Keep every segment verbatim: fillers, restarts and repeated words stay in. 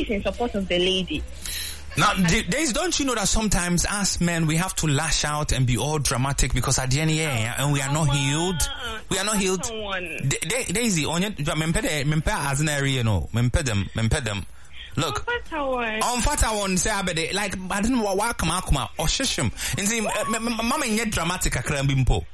is in support of the lady. Now, Daisy, don't you know that sometimes as men we have to lash out and be all dramatic because at the end of the day, and we are not healed. We are not healed. Daisy, on your mempe mempe as an area, you know, mempe them, mempe them. Look, on fata one say abede like I don't know what come out come out or shishim. And see, mama in dramatic a crambimpo.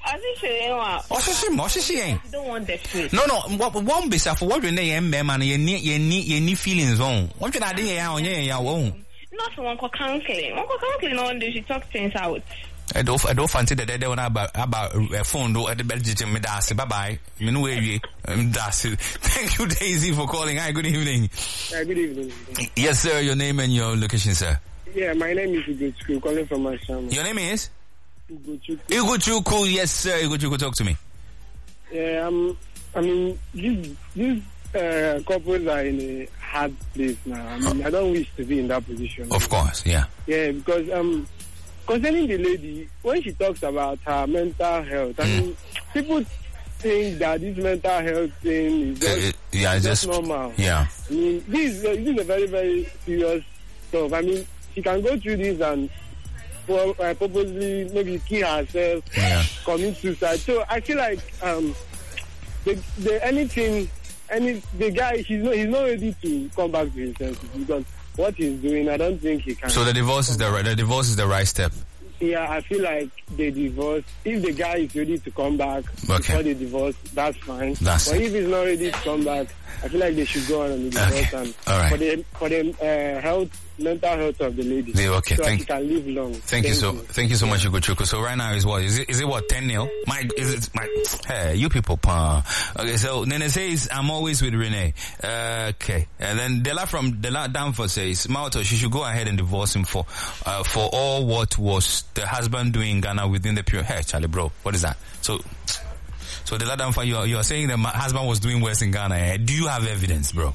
Oh, she don't want the truth. No, no. What won't be for what you name, man? You need, you need, you need feelings on. What should I do? Yeah, yeah, yeah. Not one counseling. One counseling on this. She talk things out. I don't, I don't fancy that they want about about a phone. Do at the Belgium me das. Bye bye. You know where you das. Thank you, Daisy, for calling. Hi, good evening. Hi, good evening. Yes, sir. Your name and your location, sir. Yeah, my name is Ugochukwu, calling from Ashama. Your name is Ugochukwu. Ugochukwu, yes, sir. Ugochukwu, talk to me. Yeah, um, I mean, these these uh, couples are in a hard place now. I mean, I don't wish to be in that position. Of course, yeah. Yeah, because um, concerning the lady, when she talks about her mental health, I mm. mean, people think that this mental health thing is just, uh, yeah, just, just normal. Yeah. I mean, this, uh, this is a very, very serious stuff. I mean, she can go through this and for, uh, purposely maybe kill herself, yeah. commit suicide. So I feel like um, the, the anything, any the guy, he's not, he's not ready to come back to his senses because what he's doing, I don't think he can. So the divorce is the right, the divorce is the right step. Yeah, I feel like the divorce, if the guy is ready to come back okay. before the divorce, that's fine. That's but it. if he's not ready to come back, I feel like they should go on and the divorce okay. and all right. for the for the uh, health, mental health of the lady. Yeah, okay, so thank she can live long. Thank, thank you so you. thank you so much, Ugochukwu. So right now is what? Is it is it what ten nil? My is it my hey, you people pa. Okay, so Nene says I'm always with Renee. Uh, okay. And then Dela from Dela Danford says, Mauto, she should go ahead and divorce him for uh, for all what was the husband doing in Ghana within the period. Hey, Charlie bro, what is that? So So Dela Danford, you are you are saying that my husband was doing worse in Ghana. Eh? Do you have evidence, bro?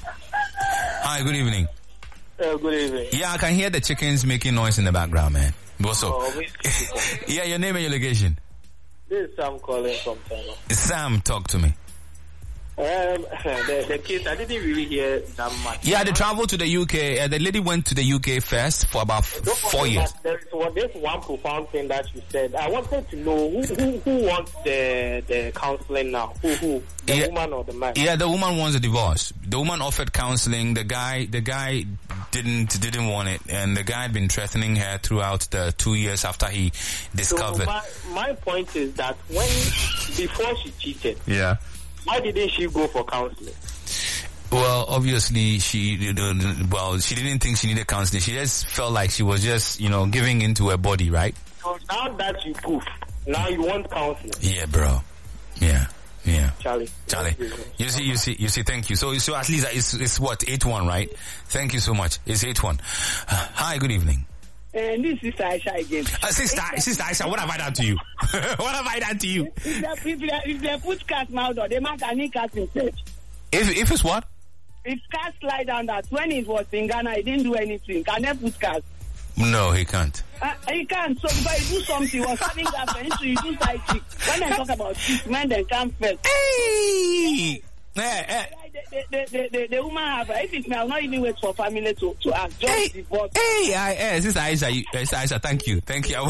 Hi, good evening. Uh, good evening. Yeah, I can hear the chickens making noise in the background, man. What's up? Oh, yeah, your name and your location. This is Sam calling from China. Sam, talk to me. Um, the, the case, I didn't really hear that much. Yeah, they traveled to the U K. Uh, the lady went to the U K first for about f- four years. There is one, there's one profound thing that you said. I wanted to know who who, who wants the the counseling now? Who who? The yeah, woman or the man? Yeah, the woman wants a divorce. The woman offered counseling. The guy, the guy didn't didn't want it, and the guy had been threatening her throughout the two years after he discovered. So my, my point is that when before she cheated, yeah. why didn't she go for counseling? Well, obviously she, well, she didn't think she needed counseling. She just felt like she was just, you know, giving into her body, right? So now that you proof, now you want counseling. Yeah, bro. Yeah, yeah. Charlie. Charlie. You see, you see, you see, thank you. So, so at least it's, it's what, eight one, right? Thank you so much. It's eight one. Uh, hi, good evening. And this is Aisha again. Uh, sister, sister Aisha, what have I done to you? What have I done to you? If they, if they, if they put cast now, though, they might need cast in church. If, if it's what? If cast lie down that when it was in Ghana, he didn't do anything. Can they put cast? No, he can't. Uh, he can't. So because he do something, he was having that friend, so he do side chick. When I talk about this, men then come first. Hey! Hey, hey. The, the, the, the, the woman have, if it's now, not even wait for family to, to ask, just hey, divorce. Hey, I, hey, this is Aisha, you, this is Aisha, thank you, thank you.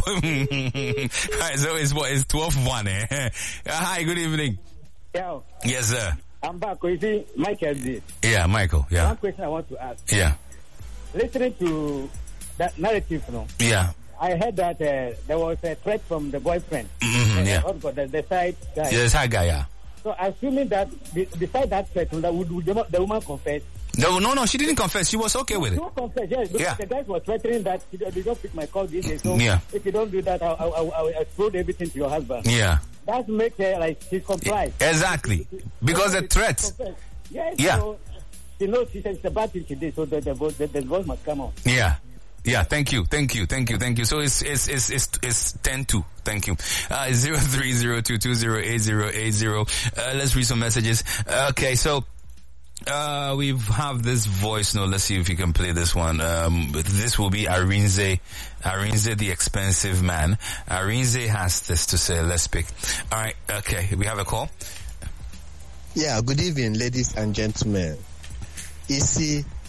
Right, so it's what, it's twelve one, eh? Uh, hi, good evening. Yeah. Yes, sir. I'm back. You see, Michael did. Yeah, Michael, yeah. One question I want to ask. Yeah. Listening to that narrative, you know, yeah. I heard that uh, there was a threat from the boyfriend. Mm-hmm, yeah. Uh, the, the side guy. Yeah, the side guy, yeah. So assuming that beside that threat, that would, would the, the woman confess? No, no, no, she didn't confess. She was okay with it. She was confess, yes. Yeah. The guys were threatening that they don't pick my call these days. So yeah. if you don't do that, I'll, I'll, I'll explode everything to your husband. Yeah. That makes her like she's complied. Exactly. Because the threats. Yes, yeah. So she knows she said it's a bad thing she did, so the, the, the, the voice must come on. Yeah. Yeah, thank you, thank you, thank you, thank you. So it's it's it's it's it's ten two. Thank you. Uh, zero three zero two two zero eight zero eight zero. Uh, let's read some messages. Uh, okay, so uh we have this voice note. Let's see if you can play this one. Um, this will be Arinze, Arinze the expensive man. Arinze has this to say. Let's speak. All right. Okay, we have a call. Yeah. Good evening, ladies and gentlemen. You see,